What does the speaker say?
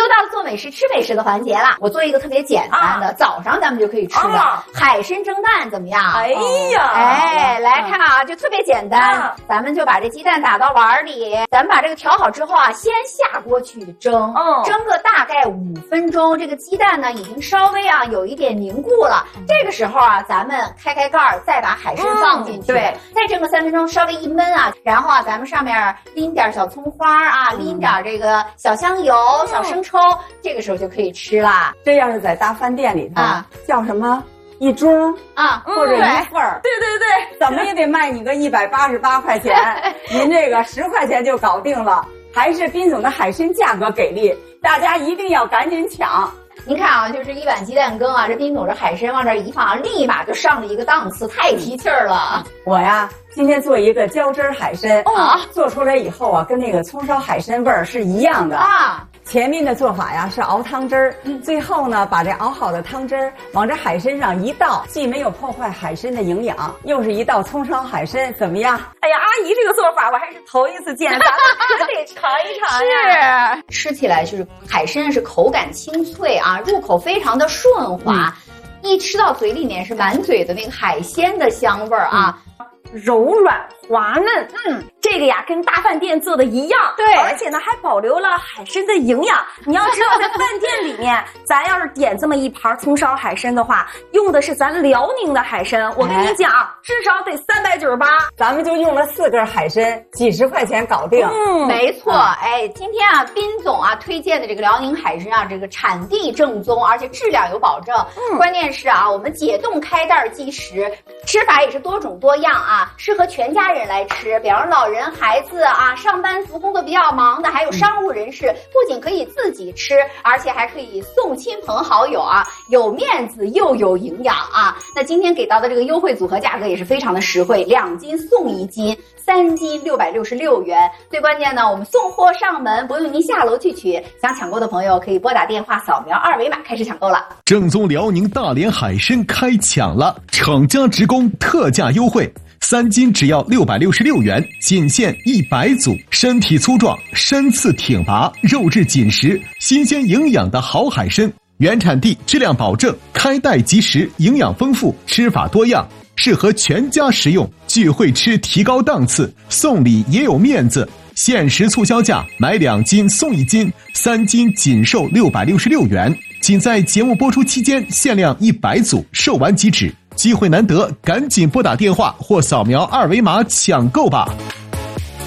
又到了做美食吃美食的环节了。我做一个特别简单的，早上咱们就可以吃的海参蒸蛋，怎么样？ 哎呀， 哎，来看啊，就特别简单，咱们就把这鸡蛋打到碗里，咱们把这个调好之后啊，先下锅去蒸，蒸个大概5分钟。这个鸡蛋呢已经稍微啊有一点凝固了，这个时候啊，咱们开盖儿，再把海参放进去，对，再蒸个3分钟，稍微一焖啊，然后啊，咱们上面淋点小葱花啊，淋点这个小香油、小生抽，这个时候就可以吃啦。 这要是在大饭店里头叫什么一盅啊，或者一份儿，对对对，怎么也得卖你个188块钱，您这个10块钱就搞定了。还是彬总的海参价格给力，大家一定要赶紧抢。 您看啊，就是一碗鸡蛋羹啊，这彬总这海参往这一放，立马就上了一个档次，太提气儿了。 我呀，今天做一个浇汁海参做出来以后啊，跟那个葱烧海参味儿是一样的啊。前面的做法呀是熬汤汁儿，最后呢把这熬好的汤汁儿往这海参上一倒，既没有破坏海参的营养，又是一道葱烧海参，怎么样？哎呀，阿姨这个做法我还是头一次见，咱们可得尝一尝呀。是，吃起来就是海参是口感清脆啊，入口非常的顺滑，一吃到嘴里面是满嘴的那个海鲜的香味儿啊。 柔软滑嫩，这个呀跟大饭店做的一样，对，而且呢还保留了海参的营养。你要知道，在饭店里面，咱要是点这么一盘葱烧海参的话，用的是咱辽宁的海参，我跟你讲，至少得398， 咱们就用了4根海参，几十块钱搞定。 没错，哎，今天啊，彬总啊推荐的这个辽宁海参啊，这个产地正宗，而且质量有保证。关键是啊，我们解冻开袋即食，吃法也是多种多样啊。适合全家人来吃，比方老人、孩子啊，上班族工作比较忙的，还有商务人士，不仅可以自己吃，而且还可以送亲朋好友啊，有面子又有营养啊。那今天给到的这个优惠组合价格也是非常的实惠，2斤送1斤，3斤666元。最关键呢，我们送货上门，不用您下楼去取。想抢购的朋友可以拨打电话扫描2维码开始抢购了。 正宗辽宁大连海参开抢了，厂家直供特价优惠。3斤只要666元，仅限100组，身体粗壮，身次挺拔，肉质紧实，新鲜营养的好海参，原产地，质量保证，开袋即食，营养丰富，吃法多样，适合全家食用。聚会吃提高档次，送礼也有面子。限时促销价，买2斤送1斤，3斤仅售666元，仅在节目播出期间限量100组，售完即止。机会难得，赶紧拨打电话或扫描2维码抢购吧。